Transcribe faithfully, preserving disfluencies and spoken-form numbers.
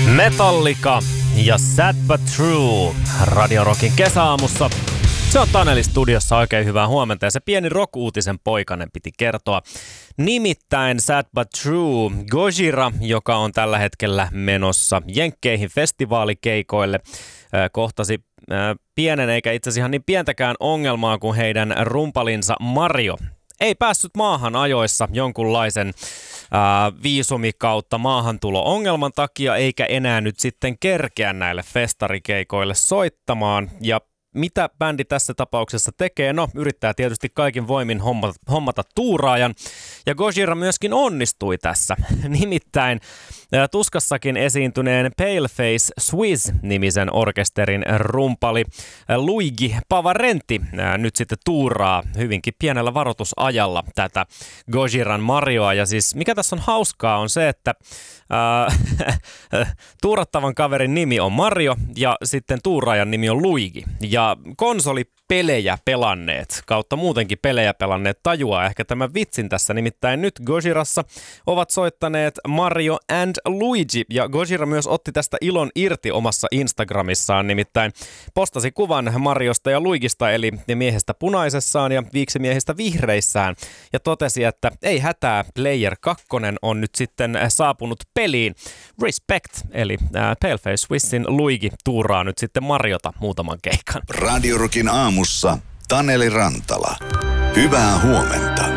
Metallica ja Sad But True Radio Rockin kesäaamussa. Se on Taneli studiossa, oikein hyvää huomenta ja se pieni rock-uutisen poikainen piti kertoa. Nimittäin Sad But True Gojira, joka on tällä hetkellä menossa Jenkkeihin festivaalikeikoille, kohtasi pienen eikä itse asiassa ihan niin pientäkään ongelmaa kuin heidän rumpalinsa Mario. Ei päässyt maahan ajoissa jonkunlaisen ää, viisumi kautta maahantulo-ongelman takia, eikä enää nyt sitten kerkeä näille festarikeikoille soittamaan. Ja mitä bändi tässä tapauksessa tekee? No, yrittää tietysti kaikin voimin hommata, hommata tuuraajan. Ja Gojira myöskin onnistui tässä. Nimittäin ää, tuskassakin esiintyneen Paleface Swiss-nimisen orkesterin rumpali ää, Luigi Pavarenti ää, nyt sitten tuuraa hyvinkin pienellä varoitusajalla tätä Gojiran Marioa. Ja siis mikä tässä on hauskaa on se, että ää, tuurattavan kaverin nimi on Mario ja sitten tuuraajan nimi on Luigi. Ja konsolipelejä pelanneet, kautta muutenkin pelejä pelanneet tajuaa ehkä tämän vitsin tässä. Nimittäin nyt Gojirassa ovat soittaneet Mario and Luigi. Ja Gojira myös otti tästä ilon irti omassa Instagramissaan. Nimittäin postasi kuvan Mariosta ja Luigista, eli miehestä punaisessaan ja viiksimiehistä vihreissään. Ja totesi, että ei hätää, Player kaksi on nyt sitten saapunut peliin. Respect, eli äh, Paleface Swissin Luigi tuuraa nyt sitten Mariota muutaman keikan. Radio Rockin aamussa Taneli Rantala. Hyvää huomenta.